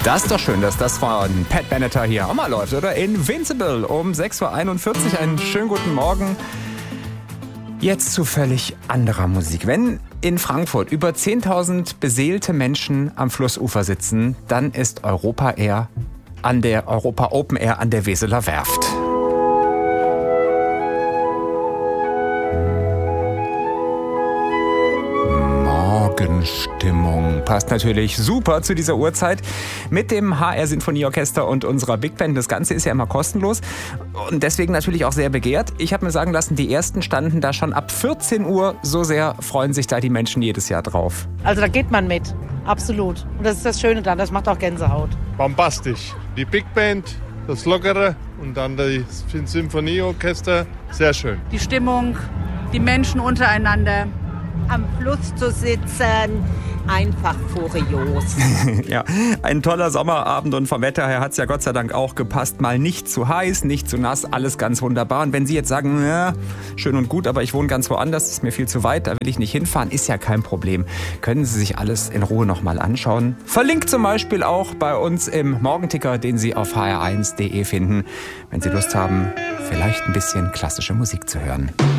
Das ist doch schön, dass das von Pat Benatar hier auch mal läuft, oder? Invincible um 6.41 Uhr. Einen schönen guten Morgen. Jetzt zu völlig anderer Musik. Wenn in Frankfurt über 10.000 beseelte Menschen am Flussufer sitzen, dann ist Europa Open Air an der Weseler Werft. Morgenstimmung. Passt natürlich super zu dieser Uhrzeit mit dem HR Sinfonieorchester und unserer Big Band. Das Ganze ist ja immer kostenlos und deswegen natürlich auch sehr begehrt. Ich habe mir sagen lassen, die ersten standen da schon ab 14 Uhr. So sehr freuen sich da die Menschen jedes Jahr drauf. Also da geht man mit, absolut. Und das ist das Schöne daran, das macht auch Gänsehaut. Bombastisch. Die Big Band, das Lockere und dann das Sinfonieorchester. Sehr schön. Die Stimmung, die Menschen untereinander. Am Fluss zu sitzen, einfach furios. Ja, ein toller Sommerabend und vom Wetter her hat es ja Gott sei Dank auch gepasst. Mal nicht zu heiß, nicht zu nass, alles ganz wunderbar. Und wenn Sie jetzt sagen, ja, schön und gut, aber ich wohne ganz woanders, das ist mir viel zu weit, da will ich nicht hinfahren, ist ja kein Problem. Können Sie sich alles in Ruhe nochmal anschauen. Verlinkt zum Beispiel auch bei uns im Morgenticker, den Sie auf hr1.de finden, wenn Sie Lust haben, vielleicht ein bisschen klassische Musik zu hören.